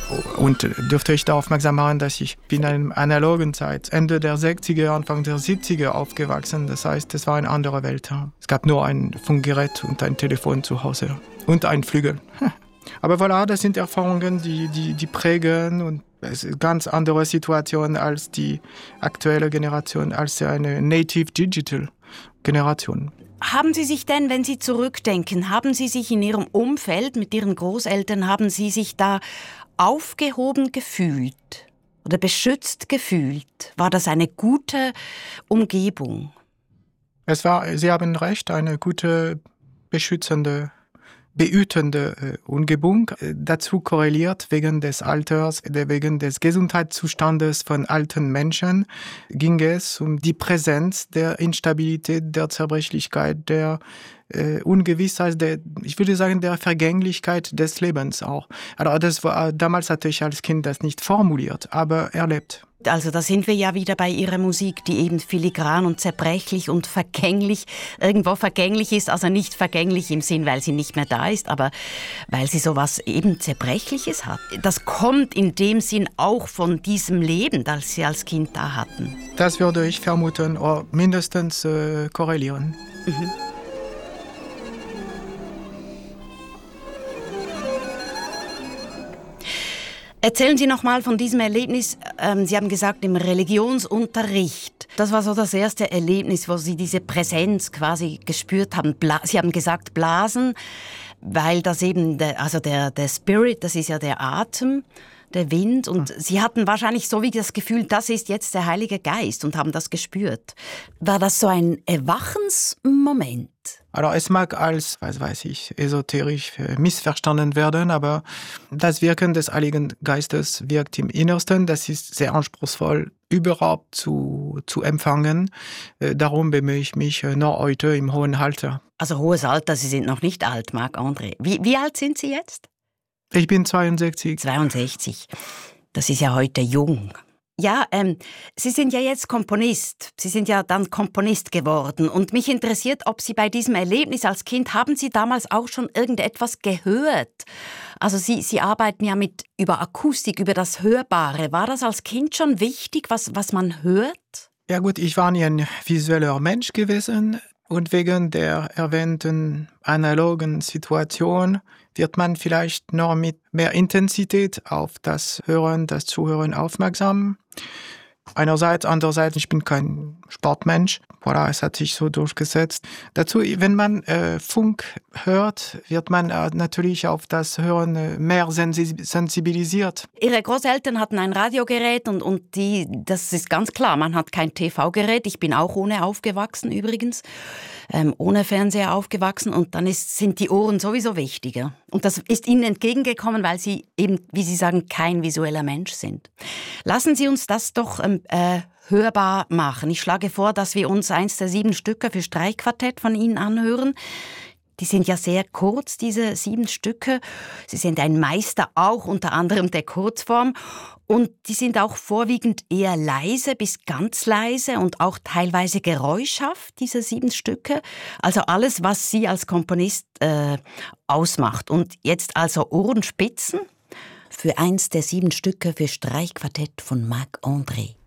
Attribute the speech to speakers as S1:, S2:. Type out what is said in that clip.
S1: Und dürfte ich da aufmerksam machen, dass ich bin in einer analogen Zeit, Ende der 60er, Anfang der 70er aufgewachsen. Das heißt, es war eine andere Welt. Es gab nur ein Funkgerät und ein Telefon zu Hause und ein Flügel. Aber voilà, das sind Erfahrungen, die prägen und es ist eine ganz andere Situation als die aktuelle Generation, als eine Native Digital Generation.
S2: Haben Sie sich denn, wenn Sie zurückdenken, haben Sie sich in Ihrem Umfeld mit Ihren Großeltern, haben Sie sich da aufgehoben gefühlt oder beschützt gefühlt? War das eine gute Umgebung?
S1: Sie haben recht, eine gute, behütende Umgebung. Dazu korreliert wegen des Alters, wegen des Gesundheitszustandes von alten Menschen, ging es um die Präsenz der Instabilität, der Zerbrechlichkeit, der Ungewissheit, ich würde sagen, der Vergänglichkeit des Lebens auch. Also damals hatte ich als Kind das nicht formuliert, aber erlebt.
S2: Also da sind wir ja wieder bei Ihrer Musik, die eben filigran und zerbrechlich und vergänglich, irgendwo vergänglich ist, also nicht vergänglich im Sinn, weil sie nicht mehr da ist, aber weil sie sowas eben Zerbrechliches hat. Das kommt in dem Sinn auch von diesem Leben, das Sie als Kind da hatten.
S1: Das würde ich vermuten, oder mindestens korrelieren.
S2: Mhm. Erzählen Sie noch mal von diesem Erlebnis. Sie haben gesagt, im Religionsunterricht. Das war so das erste Erlebnis, wo Sie diese Präsenz quasi gespürt haben. Sie haben gesagt Blasen, weil das eben der Spirit, das ist ja der Atem, der Wind. Und Sie hatten wahrscheinlich so wie das Gefühl, das ist jetzt der Heilige Geist und haben das gespürt. War das so ein Erwachensmoment?
S1: Also es mag als, esoterisch missverstanden werden, aber das Wirken des Heiligen Geistes wirkt im Innersten. Das ist sehr anspruchsvoll, überhaupt zu empfangen. Darum bemühe ich mich noch heute im hohen Alter.
S2: Also hohes Alter, Sie sind noch nicht alt, Marc-André. Wie alt sind Sie jetzt?
S1: Ich bin 62.
S2: 62. Das ist ja heute jung. Ja, Sie sind ja jetzt Komponist. Sie sind ja dann Komponist geworden. Und mich interessiert, ob Sie bei diesem Erlebnis als Kind, haben Sie damals auch schon irgendetwas gehört? Also Sie arbeiten ja über Akustik, über das Hörbare. War das als Kind schon wichtig, was man hört?
S1: Ja gut, ich war nie ein visueller Mensch gewesen. Und wegen der erwähnten analogen Situation wird man vielleicht noch mit mehr Intensität auf das Hören, das Zuhören aufmerksam. Andererseits, ich bin kein Sportmensch. Voilà, es hat sich so durchgesetzt. Dazu, wenn man Funk hört, wird man natürlich auf das Hören mehr sensibilisiert.
S2: Ihre Großeltern hatten ein Radiogerät und das ist ganz klar, man hat kein TV-Gerät. Ich bin auch ohne aufgewachsen übrigens, ohne Fernseher aufgewachsen und dann sind die Ohren sowieso wichtiger. Und das ist Ihnen entgegengekommen, weil Sie eben, wie Sie sagen, kein visueller Mensch sind. Lassen Sie uns das doch hörbar machen. Ich schlage vor, dass wir uns eins der 7 Stücke für Streichquartett von Ihnen anhören. Die sind ja sehr kurz, diese 7 Stücke. Sie sind ein Meister auch unter anderem der Kurzform. Und die sind auch vorwiegend eher leise bis ganz leise und auch teilweise geräuschhaft, diese 7 Stücke. Also alles, was Sie als Komponist ausmacht. Und jetzt also Ohrenspitzen für eins der 7 Stücke für Streichquartett von Marc-André.